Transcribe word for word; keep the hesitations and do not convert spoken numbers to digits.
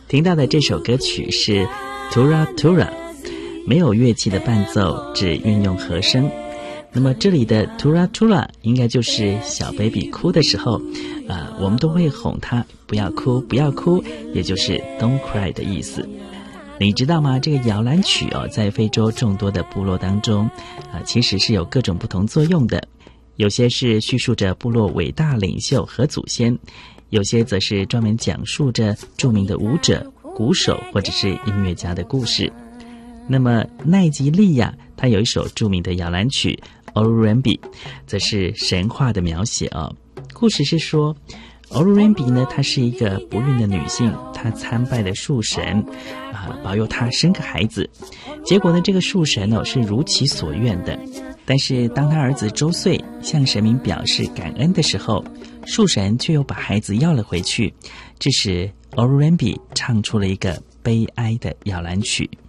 听到的这首歌曲是 Tura Tura， 没有乐器的伴奏，只运用和声。那么这里的 Tura Tura 应该就是小 baby 哭的时候，呃，我们都会哄他不要哭不要哭，也就是 Don't cry 的意思。你知道吗？这个摇篮曲哦，在非洲众多的部落当中，呃，其实是有各种不同作用的。有些是叙述着部落伟大领袖和祖先，有些则是专门讲述着著名的舞者、鼓手或者是音乐家的故事。那么奈及利亚，它有一首著名的摇篮曲 Olurambi， 则是神话的描写哦。故事是说Olurambi 呢，她是一个不孕的女性，她参拜了树神，啊、呃，保佑她生个孩子。结果呢，这个树神哦是如其所愿的，但是当她儿子周岁向神明表示感恩的时候，树神却又把孩子要了回去，这使 Olurambi 唱出了一个悲哀的摇篮曲。